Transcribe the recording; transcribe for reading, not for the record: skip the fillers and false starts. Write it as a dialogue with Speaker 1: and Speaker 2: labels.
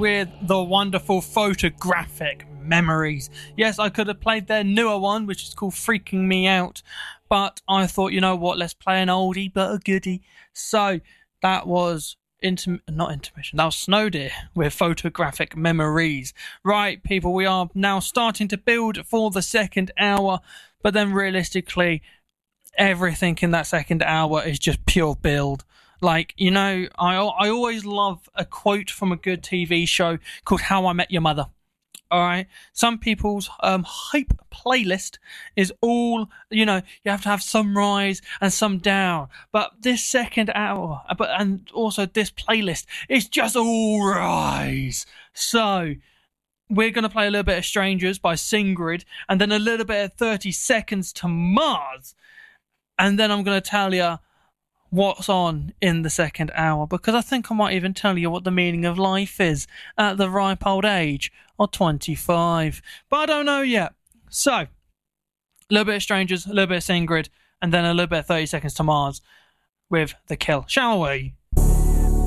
Speaker 1: with the wonderful Photographic Memories. Yes, I could have played their newer one, which is called Freaking Me Out, but I thought, you know what, let's play an oldie but a goodie. So that was not intermission, that was Snow Deer with Photographic Memories. Right, people, we are now starting to build for the second hour, but then realistically, everything in that second hour is just pure build. Like, you know, I always love a quote from a good TV show called How I Met Your Mother. All right. Some people's hype playlist is all, you know, you have to have some rise and some down. But this second hour, and also this playlist is just all rise. So we're going to play a little bit of Strangers by Singrid, and then a little bit of 30 Seconds to Mars. And then I'm going to tell you what's on in the second hour, because I think I might even tell you what the meaning of life is at the ripe old age of 25. But I don't know yet. So, a little bit of Strangers, a little bit of Singrid, and then a little bit of 30 Seconds to Mars with The Kill. Shall we?